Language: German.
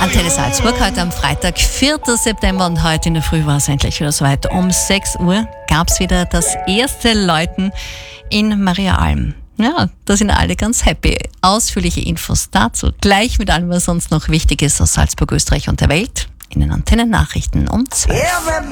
Antenne Salzburg, heute am Freitag, 4. September, und heute in der Früh war es endlich wieder soweit. Um 6 Uhr gab es wieder das erste Läuten in Mariaalm. Ja, da sind alle ganz happy. Ausführliche Infos dazu, gleich mit allem, was sonst noch wichtig ist aus Salzburg, Österreich und der Welt, in den Antennennachrichten um 12.